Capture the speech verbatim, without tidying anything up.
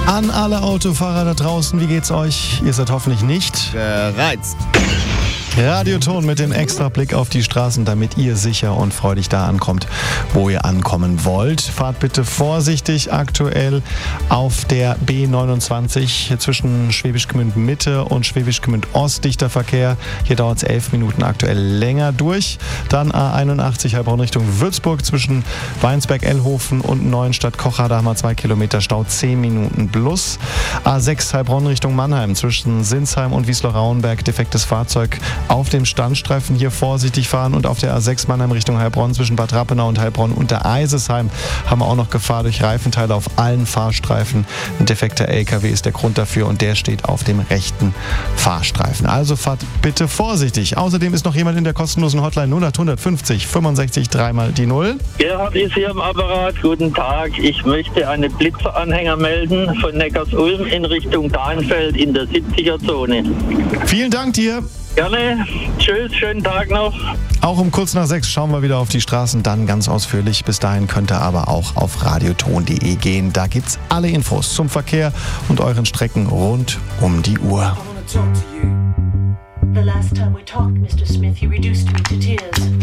An alle Autofahrer da draußen, wie geht's euch? Ihr seid hoffentlich nicht gereizt. Radioton mit dem extra Blick auf die Straßen, damit ihr sicher und freudig da ankommt, wo ihr ankommen wollt. Fahrt bitte vorsichtig aktuell auf der B neunundzwanzig zwischen Schwäbisch Gmünd Mitte und Schwäbisch Gmünd Ost. Dichter Verkehr. Hier dauert es elf Minuten aktuell länger durch. Dann A einundachtzig Heilbronn Richtung Würzburg zwischen Weinsberg-Ellhofen und Neuenstadt-Kocher. Da haben wir zwei Kilometer Stau, zehn Minuten plus. A sechs Heilbronn Richtung Mannheim zwischen Sinsheim und Wiesloch-Rauenberg. Defektes Fahrzeug auf dem Standstreifen, hier vorsichtig fahren. Und auf der A sechs Mannheim Richtung Heilbronn zwischen Bad Rappenau und Heilbronn unter Eisesheim haben wir auch noch Gefahr durch Reifenteile auf allen Fahrstreifen. Ein defekter L K W ist der Grund dafür und der steht auf dem rechten Fahrstreifen. Also fahrt bitte vorsichtig. Außerdem ist noch jemand in der kostenlosen Hotline null acht fünfzig fünfundsechzig dreimal die Null. Gerhard ist hier am Apparat. Guten Tag. Ich möchte einen Blitzeranhänger melden von Neckarsulm in Richtung Dahnfeld in der siebziger-Zone. Vielen Dank dir. Gerne. Tschüss, schönen Tag noch. Auch um kurz nach sechs schauen wir wieder auf die Straßen, dann ganz ausführlich. Bis dahin könnt ihr aber auch auf radioton punkt de gehen. Da gibt's alle Infos zum Verkehr und euren Strecken rund um die Uhr. The last time we talked, Mister Smith, you reduced me to tears.